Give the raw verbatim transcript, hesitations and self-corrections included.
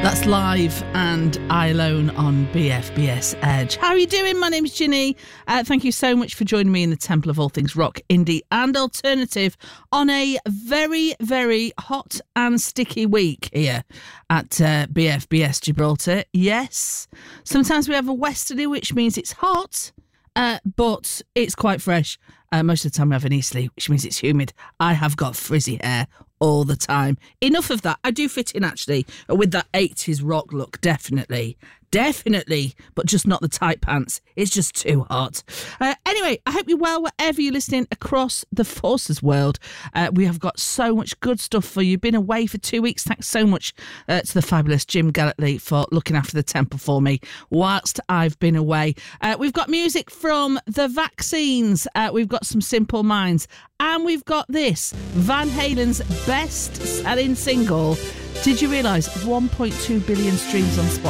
That's Live and I Alone on B F B S Edge. How are you doing? My name's Ginny. Uh, thank you so much for joining me in the temple of all things rock, indie and alternative on a very, very hot and sticky week here at uh, B F B S Gibraltar. Yes, sometimes we have a westerly, which means it's hot, uh, but it's quite fresh. Uh, most of the time we have an easterly, which means it's humid. I have got frizzy hair all the time. Enough of that. I do fit in, actually, with that eighties rock look, definitely. Definitely, but just not the tight pants. It's just too hot. Uh, anyway, I hope you're well wherever you're listening across the Forces world. Uh, we have got so much good stuff for you. Been away for two weeks. Thanks so much uh, to the fabulous Jim Galletley for looking after the temple for me whilst I've been away. Uh, we've got music from The Vaccines. Uh, we've got some Simple Minds. And we've got this, Van Halen's best-selling single. Did you realise one point two billion streams on Spotify?